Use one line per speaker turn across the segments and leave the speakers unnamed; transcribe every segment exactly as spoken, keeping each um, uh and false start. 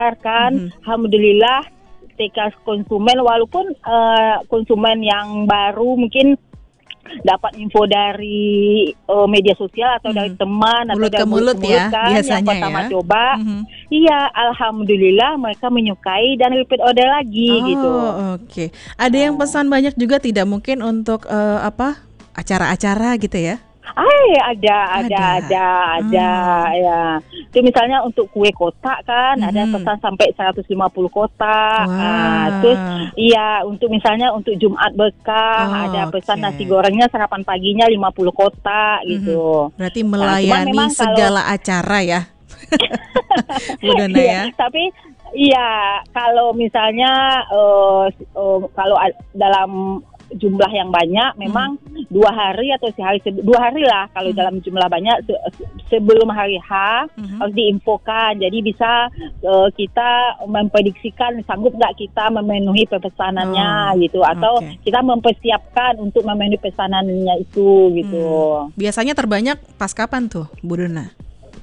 kan.
Mhm.
Alhamdulillah ketika konsumen walaupun uh, konsumen yang baru mungkin dapat info dari uh, media sosial atau
Hmm.
dari teman atau
Mulut ke
dari
mulut ya,
kan,
biasanya
yang pertama
ya.
coba,
Mhm.
iya alhamdulillah mereka menyukai dan repeat order lagi
Oh,
gitu.
oke. Ada yang pesan banyak juga tidak mungkin untuk eh, apa acara-acara gitu ya?
Ay, ada, ada,
Ada.
ada, ada,
Hmm.
ya. Itu misalnya untuk kue kotak kan, ada
Mhm.
pesan sampai seratus lima puluh kotak. Ah,
Wah.
terus, iya, untuk misalnya untuk Jumat berkah,
Oh,
ada pesan
oke.
nasi gorengnya serapan paginya lima puluh kotak
Mhm.
gitu.
Berarti
Nah, cuman
melayani
memang kalau
segala acara ya, Bu Dona
iya,
ya.
tapi iya kalau misalnya eh, eh, kalau a- dalam jumlah yang banyak, memang dua hari atau sehari se- dua hari lah kalau
Mhm.
dalam jumlah banyak se- se- sebelum hari H
Mhm.
harus diinfokan. Jadi bisa eh, kita memprediksikan sanggup nggak kita memenuhi pesanannya
Oh,
gitu, atau
oke.
kita mempersiapkan untuk memenuhi pesanannya itu gitu.
Hmm. Biasanya terbanyak pas kapan tuh, Bu Dona?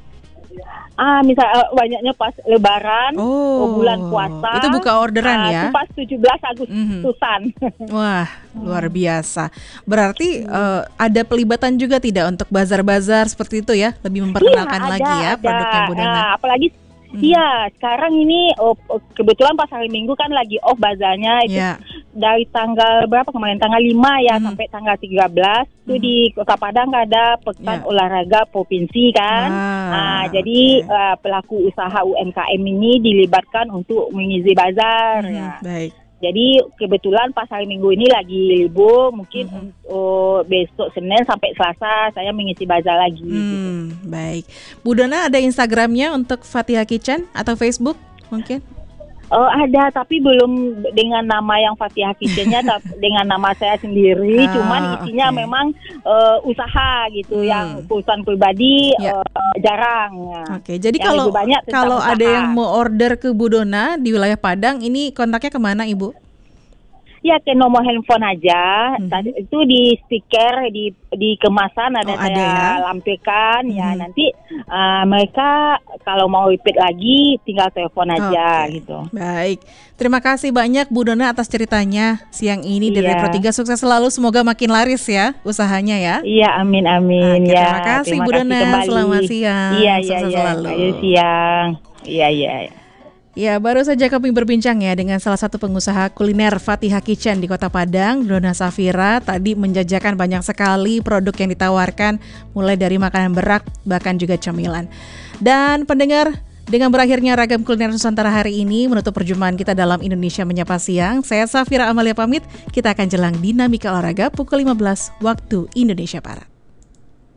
Ah, misal eh, banyaknya pas Lebaran,
Oh,
bulan puasa.
itu buka orderan
ah,
ya?
Itu pas tujuh belas
Mhm.
Agustusan.
Wah, luar biasa. Berarti eh, ada pelibatan juga tidak untuk bazar-bazar seperti itu ya? Lebih memperkenalkan
Iya,
lagi
ada,
ya
ada.
produknya Bu Dona.
Ah, apalagi
Mhm.
iya, sekarang ini oh, oh, kebetulan pas hari Minggu kan lagi off bazarnya itu
Ya.
dari tanggal berapa kemarin? Tanggal lima ya
Mhm.
sampai tanggal tiga belas itu
Mhm.
di Kota Padang ada Pekan
Ya.
Olahraga Provinsi kan.
Ah,
Ah, jadi
oke.
eh, pelaku usaha U M K M ini dilibatkan untuk mengisi bazar
Mhm,
ya.
baik.
Jadi kebetulan pas hari Minggu ini lagi libur, mungkin
Mhm.
untuk besok Senin sampai Selasa saya mengisi bazar lagi. Gitu.
Hmm, baik. Bu Dona ada Instagramnya untuk Fatihah Kitchen atau Facebook mungkin?
Oh ada, tapi belum dengan nama yang Fatihah Kitchen-nya, tapi dengan nama saya sendiri.
Ah,
Cuman isinya
oke.
memang eh, usaha gitu,
Hmm.
yang perusahaan pribadi
Ya.
eh, jarang.
Oke, jadi
Yang
kalau
lebih banyak tentang
kalau ada
usaha.
yang mau order ke Bu Dona di wilayah Padang, ini kontaknya kemana Ibu?
Ya ke nomor handphone aja.
Mhm.
Tadi itu di stiker di di kemasan ada
Oh,
saya
ada ya?
lampirkan. Ya
Mhm.
nanti uh, mereka kalau mau repeat lagi tinggal telepon aja
Oke,
gitu.
baik. Terima kasih banyak Bu Dona atas ceritanya siang ini dari
Iya.
Repro tiga. Sukses selalu, semoga makin laris ya usahanya ya.
Iya, amin amin
Oke,
ya.
terima kasih Bu Dona.
kembali.
Selamat siang.
Iya iya
Sukses
iya.
selalu.
Ayo siang. Iya iya.
Ya, baru saja kami berbincang ya dengan salah satu pengusaha kuliner Fatihah Kitchen di Kota Padang, Dona Safira. Tadi menjajakan banyak sekali produk yang ditawarkan, mulai dari makanan berat bahkan juga camilan. Dan pendengar, dengan berakhirnya Ragam Kuliner Nusantara hari ini menutup perjumpaan kita dalam Indonesia Menyapa Siang. Saya Safira Amalia pamit. Kita akan jelang dinamika olahraga pukul lima belas waktu Indonesia Barat.